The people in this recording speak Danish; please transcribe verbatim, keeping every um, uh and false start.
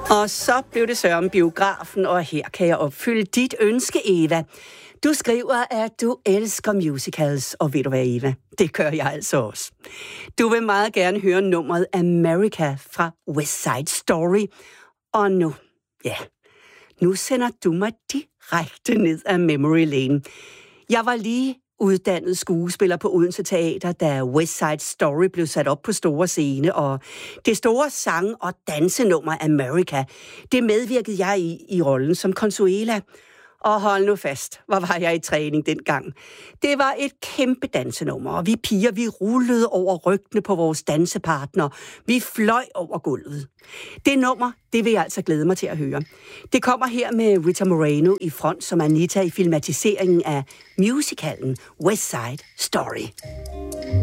Og så blev det Søren biografen, og her kan jeg opfylde dit ønske, Eva. Du skriver, at du elsker musicals, og ved du hvad, Eva? Det gør jeg altså også. Du vil meget gerne høre nummeret America fra West Side Story. Og nu, ja, nu sender du mig direkte ned ad memory lane. Jeg var lige uddannet skuespiller på Odense Teater, da West Side Story blev sat op på store scene, og det store sang- og dansenummer America, det medvirkede jeg i i rollen som Consuela. Og hold nu fast, hvor var jeg i træning dengang. Det var et kæmpe dansenummer, og vi piger, vi rullede over rygene på vores dansepartner. Vi fløj over gulvet. Det nummer, det vil jeg altså glæde mig til at høre. Det kommer her med Rita Moreno i front som Anita i filmatiseringen af musicalen West Side Story.